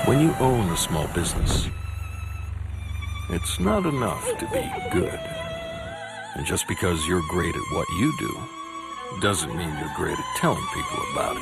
When you own a small business, it's not enough to be good. And just because you're great at what you do, doesn't mean you're great at telling people about it.